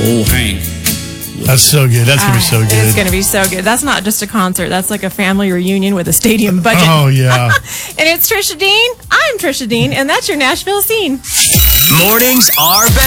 old Hank. That's so good. That's going to be so good. It's going to be so good. That's not just a concert. That's like a family reunion with a stadium budget. Oh, yeah. And it's Trisha Dean. I'm Trisha Dean, and that's your Nashville Scene. Mornings are better.